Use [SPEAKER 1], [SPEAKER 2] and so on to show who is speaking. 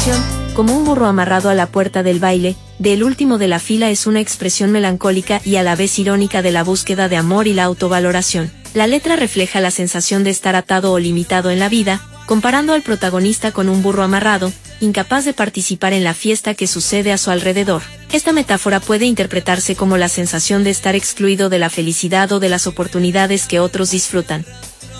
[SPEAKER 1] canción, como un burro amarrado a la puerta del baile, del último de la fila es una expresión melancólica y a la vez irónica de la búsqueda de amor y la autovaloración. La letra refleja la sensación de estar atado o limitado en la vida, comparando al protagonista con un burro amarrado, incapaz de participar en la fiesta que sucede a su alrededor. Esta metáfora puede interpretarse como la sensación de estar excluido de la felicidad o de las oportunidades que otros disfrutan.